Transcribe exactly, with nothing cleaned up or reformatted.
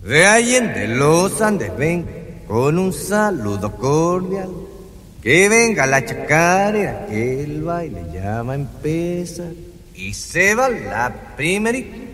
De Allende los Andes ven con un saludo cordial. Que venga la chacarera, que el baile ya va a empezar. Y se va la primerita.